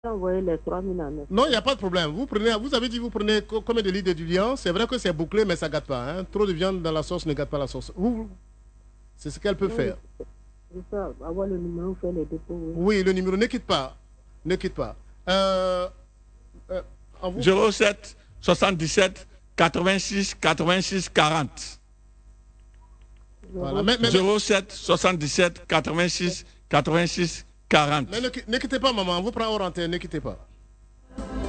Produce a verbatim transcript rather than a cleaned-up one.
envoyer les trois mille à neuf. Non, il n'y a pas de problème. Vous, prenez, vous avez dit que vous prenez combien de litres de viande? C'est vrai que c'est bouclé, mais ça ne gâte pas. Hein? Trop de viande dans la sauce ne gâte pas la sauce. Vous, c'est ce qu'elle peut Non, faire. je peux avoir le numéro, faire les dépôts. Oui, oui le numéro, ne quitte pas. Ne quitte pas. Euh, euh, vous... zéro sept soixante-dix-sept quatre-vingt-six quatre-vingt-six quarante. Voilà. Mais, mais, zéro sept soixante-dix-sept quatre-vingt-six quatre-vingt-six quarante. Mais ne, ne quittez pas, maman. On vous prend hors antenne. Ne quittez pas.